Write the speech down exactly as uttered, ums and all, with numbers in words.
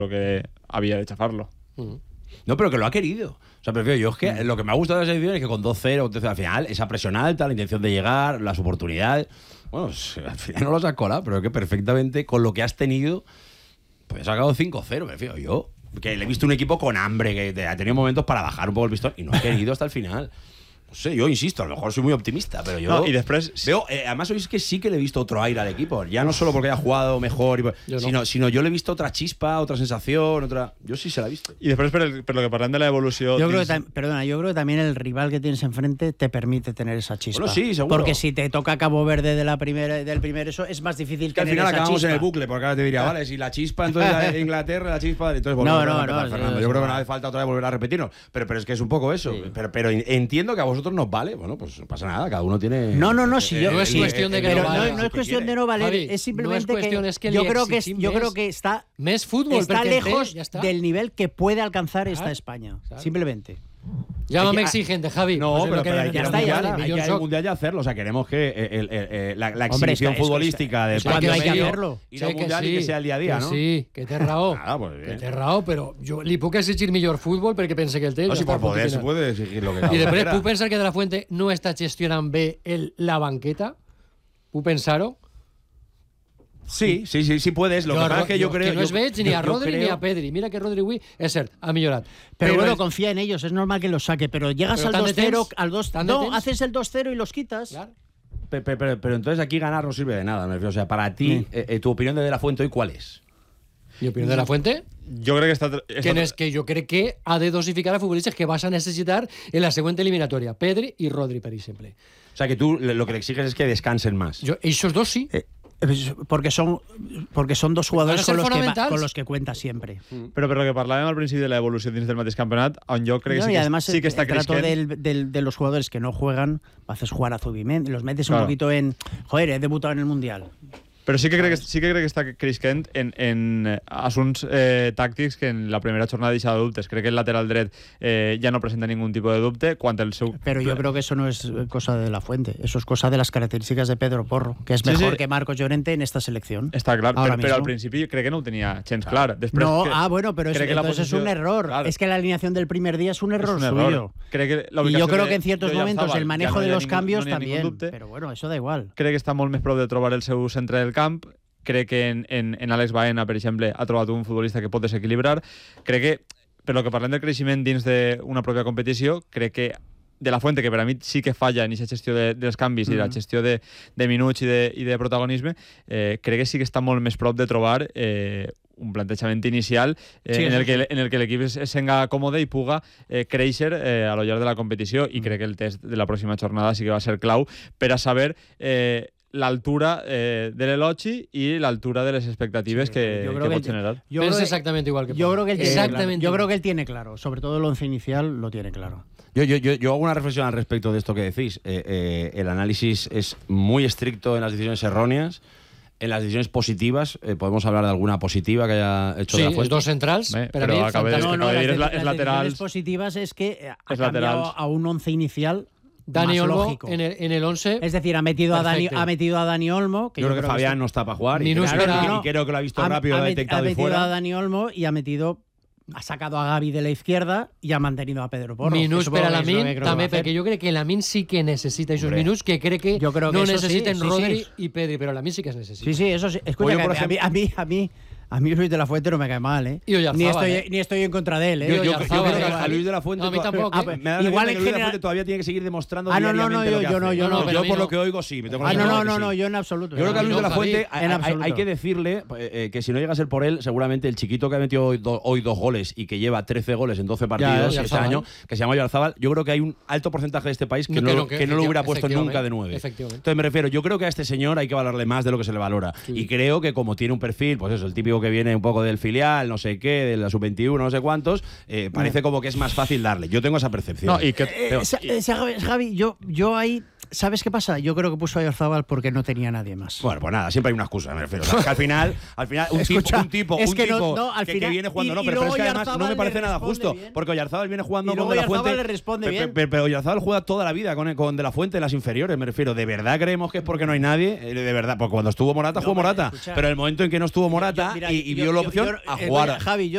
Creo que había de chafarlo. Uh-huh. No, pero que lo ha querido. O sea, prefiero yo, es que lo que me ha gustado de la selección es que con dos cero, al final, esa presión alta, la intención de llegar, las oportunidades. Bueno, al final no los has colado, pero es que perfectamente con lo que has tenido, pues has sacado cinco cero, me refiero yo. Que le he visto un equipo con hambre, que ha tenido momentos para bajar un poco el pistón y no ha querido hasta el final. No sé, yo insisto, a lo mejor soy muy optimista, pero yo no, y después veo, eh, además hoy es que sí que le he visto otro aire al equipo, ya no solo porque haya jugado mejor, y, yo sino, no. sino yo le he visto otra chispa, otra sensación, otra, yo sí se la he visto. Y después, pero, el, pero lo que parlan de la evolución, yo creo que tam- perdona, yo creo que también el rival que tienes enfrente te permite tener esa chispa. Bueno, sí, seguro. Porque si te toca Cabo Verde de la primera, del primer eso es más difícil que al final esa acabamos chispa. en el bucle, porque ahora te diría, vale, si la chispa entonces la Inglaterra, la chispa, entonces volvemos no, no, a empezar, no, Fernando. sí, yo sí, creo sí. que no hace falta otra vez volver a repetirnos, pero, pero es que es un poco eso, sí. pero, pero entiendo que a vosotros nos vale, bueno, pues no pasa nada, cada uno tiene... No, no, no, si eh, yo, eh, no es sí, cuestión de que pero no vale, no, no es cuestión de no valer, Javi, es simplemente no es cuestión, que, es que yo li creo que exigim yo més- creo que está més fútbol, está perquè lejos té, ja està. del nivel que puede alcanzar Claro, esta España, claro. simplemente. Llámame exigente, Javi. No, Pues es pero, lo que pero hay le que ir al está, ya mundial, está. hay que ir al mundial y hacerlo. O sea, queremos que el, el, el, la, la Hombre, exhibición es que- es que- futbolística del es cuando partido hay que medio, hacerlo. ir al mundial y que sea el día a día, que ¿no? Sí, que té raó. Nada, pues bien. Que té raó, però jo li puc exigir millor futbol perquè pense que el té. No, ja si està, por poder punto se final. puede exigir lo que I cada uno després quiera. puc pensar que De La Fuente no està gestionant bé el, la banqueta? Puc pensar-ho? Sí, sí, sí, sí puedes. Lo Jo que a pasa Ro- es que yo jo- creo... que no es yo- veig ni yo- a yo Rodri ni creo- a Pedri. Mira que Rodri avui, és cert, ha millorat. Pero, bueno, el- confía en ellos, es normal que los saque, pero llegas Pero al tan de dos cero, temps, al dos tan de no, temps. haces el dos cero y los quitas. Clar. Pe- pe- Pero, pero entonces aquí ganar no sirve de nada, me refiero. O sea, para ti, eh, eh, tu opinión de De La Fuente hoy, ¿cuál es? Mi opinió de La Fuente, yo creo que está... está que, és que jo crec que ha de dosificar a futbolistes que vas a necessitar en la següent eliminatòria. Pedri i Rodri, per exemple. O sea, que tú le- lo que le exiges es que descansen más. Jo, ells dos sí. Eh, Porque son, porque son dos jugadores Van a ser con los, que, va- fonamentals. con los que cuenta siempre. Però per lo que parlàvem al principi de la evolució dins del mateix campionat, on jo crec que No, sí y que, además sí que el, està el trato creixent. del, del- de los jugadores que no juegan, haces jugar a Zubimendi, los metes Claro. un poquito en, joder, he debutado en el Mundial. Però sí que crec que, sí que, crec que està creixent en, en eh, assunts eh, tàctics que en la primera jornada deixava dubtes. Crec que el lateral dret eh, ja no presenta ningún tipus de dubte, quan el seu... Pero yo creo que eso no es cosa de La Fuente, eso es cosa de las características de Pedro Porro, que es Sí, mejor sí. que Marcos Llorente en esta selección. Està clar, Ahora però, però al mismo. principi crec que no ho tenia gens clar. Després No, que, ah, bueno, pero es, crec que la entonces es posició- un error. Claro. Es que la alineación del primer día es un error, És un error. suyo. Crec que la Y yo ubicació creo de- que en ciertos de momentos Oyarzabal el manejo ja no de hi ha los ningú- cambios no n'hi ha ningún también. dubte. Pero bueno, eso da igual. Crec que està molt més prop de trobar el seu centre del camp. Crec que en, en, en Àlex Baena, per exemple, ha trobat un futbolista que pot desequilibrar. Crec que, per lo que parlem del creixement dins d'una pròpia competició, crec que De La Fuente, que per a mi sí que falla en aquesta gestió de, dels canvis mm. i la gestió de, de minuts i de, i de protagonisme, eh, crec que sí que està molt més prop de trobar eh, un plantejament inicial eh, Sí, en, el sí. que, en el que l'equip es senga còmode i puga eh, créixer eh, a lo llarg de la competició, i crec que el test de la pròxima jornada sí que va ser clau per a saber eh, l'altura eh, de l'elogi i l'altura de les expectatives Sí, que, yo que creo que pot el- generar. Yo Pensa creo que- exactament igual que Yo Pau. creo que él tiene Exactamente claro. Yo creo igual. que él tiene claro, sobre todo el once inicial lo tiene claro. Yo, yo, yo, yo hago una reflexión al respecto de esto que decís. Eh, eh, el análisis es muy estricto en las decisiones erróneas. En las decisiones positivas, eh, podemos hablar de alguna positiva que haya hecho Sí, De La els Fuente. dos centrals, Bé, per a però mi, acabé de- fantàstic. No, no, acaba las, dir, de- es la- las es decisiones laterals. positivas es que eh, ha Es cambiado laterals. a un once inicial Dani más Olmo lógico. en el, en el once. Es decir, ha metido, a Dani, Perfecte. ha metido a Dani Olmo. Que Yo, creo que Fabián está- no está para jugar. Y Minús creo, per a- y creo que lo ha visto ha, rápido, ha lo ha met- detectado ha y metido fuera. a Dani Olmo y ha metido ha sacado a Gavi de la izquierda y ha mantenido a Pedro Porro. Minuts que per a supongo que es lo Lamin, que creo que va també, a hacer. perquè jo crec que Lamin sí que necessita aquests Hombre. minuts que crec que Jo creo que no eso sí, necessiten sí, sí. Rodri i Pedri, però Lamin sí que es necessita. Sí, sí, eso sí. Escucha, Oye, que por a, mí, ejemplo- a mí, a mí, a mí Luis de la Fuente no me cae mal, ¿eh? Y Oyarzábal, ni estoy, ¿eh? ni estoy en contra de él, ¿eh? Yo, yo- yo Oyarzábal, creo que ¿eh? a Luis de la Fuente No, a mí to- tampoco. Ah, ¿eh? pues, me da la igual impresión que en Luis de la general- Fuente todavía tiene que seguir demostrando Ah, no, no, diariamente no, lo yo- que yo no, hace. yo no, pero yo a mí por no. lo que oigo sí. Me tengo la Ah, no, sensación no, de no, que no, sí. yo en absoluto. Yo creo que a Luis de la No, Fuente Javi, hay, en hay- absoluto. hay que decirle eh, eh, que si no llega a ser por él, seguramente el chiquito que ha metido hoy, do- hoy dos goles y que lleva trece goles en doce partidos este Oyarzábal. año, que se llama Oyarzábal, yo creo que hay un alto porcentaje de este país que No, no, que lo- no, que que no lo hubiera puesto efectivamente, nunca de nueve. efectivamente. Entonces me refiero, yo creo que a este señor hay que valorarle más de lo que se le valora. Sí. Y creo que como tiene un perfil, pues eso, el típico que viene un poco del filial, no sé qué, de la sub veintiuno, no sé cuántos, eh, parece como que es más fácil darle. Yo tengo esa percepción. No, i que, Eh, Pero- Sa- eh, Javi, Javi, yo, yo ahí, ¿sabes qué pasa? Yo creo que puso a Oyarzábal porque no tenía nadie más. Bueno, pues nada, siempre hay una excusa, me refiero. O sea, que al final, al final un Escucha, tipo, un tipo, es un que no- tipo no, al que, final- que viene jugando, y- no, y pero, pero luego es que además no Oyarzábal me parece le nada responde justo, bien. porque Oyarzábal viene jugando Y con luego De La Oyarzábal Fuente. le responde pe- bien. pe- Pero Oyarzábal juega toda la vida con, con De La Fuente en las inferiores, me refiero. ¿De verdad creemos que es porque no hay nadie? Eh, De verdad, porque cuando estuvo Morata, No, jugó pero Morata. escucha. Pero el momento en que no estuvo Morata Yo- mira, y, y yo- vio la yo- opción yo- a eh, jugar. Javi, yo